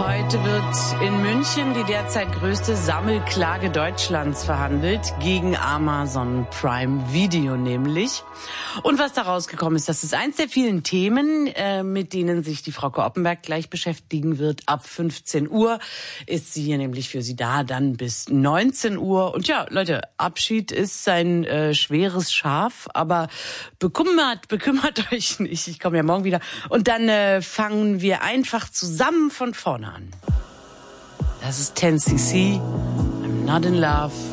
Heute wird in München die derzeit größte Sammelklage Deutschlands verhandelt, gegen Amazon Prime Video nämlich. Und was da rausgekommen ist, das ist eins der vielen Themen, mit denen sich die Frau Oppenberg gleich beschäftigen wird. Ab 15 Uhr ist sie hier nämlich für Sie da, dann bis 19 Uhr. Und ja, Leute, Abschied ist ein schweres Schaf, aber bekümmert euch nicht. Ich komme ja morgen wieder. Und dann fangen wir einfach zusammen von vorne an. Das ist 10cc. I'm not in love.